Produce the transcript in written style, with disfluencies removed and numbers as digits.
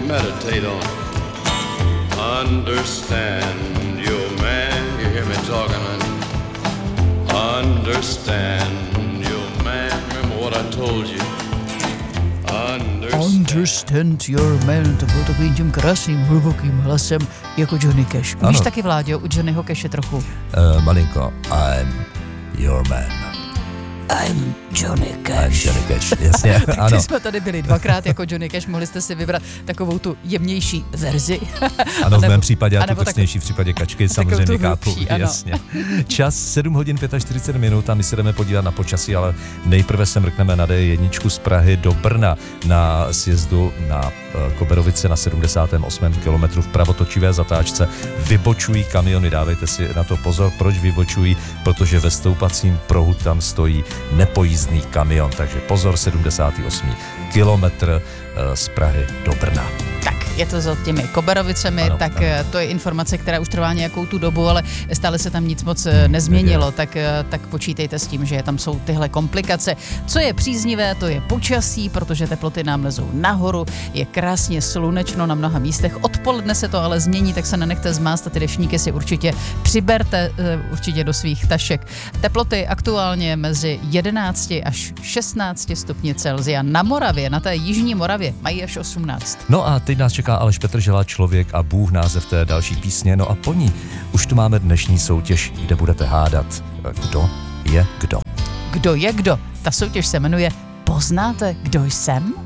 meditate on it. Understand your man, you hear me talking, honey. Understand your man, remember what I told you. Understand your man, to bylo takovým tím krásným, hlubokým hlasem jako Johnny Cash. Umíš taky, Vláďo, u Johnnyho Cashe trochu? Malinko, I'm your man. I'm Johnny Cash. I'm Johnny Cash, jasně, ano. Když jsme tady byli dvakrát jako Johnny Cash, mohli jste si vybrat takovou tu jemnější verzi. Ano, v mém případě a tu drsnější v případě Kačky, samozřejmě kápu, hlubší, jasně. Čas 7 hodin 45 minut a my se jdeme podívat na počasí, ale nejprve se mrkneme na D1 z Prahy do Brna na sjezdu na Koberovice na 78. kilometru v pravotočivé zatáčce. Vybočují kamiony, dávejte si na to pozor, proč vybočují, protože ve stoupacím pruhu tam stojí nepojízdný kamion, takže pozor, 78. kilometr z Prahy do Brna. Tak, je to za těmi Koberovicemi, ano, tak ano. To je informace, která už trvá nějakou tu dobu, ale stále se tam nic moc nezměnilo, tak počítejte s tím, že tam jsou tyhle komplikace. Co je příznivé, to je počasí, protože teploty nám lezou nahoru, je krásně slunečno na mnoha místech, odpoledne se to ale změní, tak se nenechte zmást a ty deštníky si určitě přiberte určitě do svých tašek. Teploty aktuálně mezi 11 až 16 stupni Celsia. Na Moravě, na té jižní Moravě mají až 18. No a teď nás čeká Aleš Petržela, Člověk a Bůh, název té další písně. No a po ní už tu máme dnešní soutěž, kde budete hádat, kdo je kdo. Kdo je kdo? Ta soutěž se jmenuje Poznáte, kdo jsem?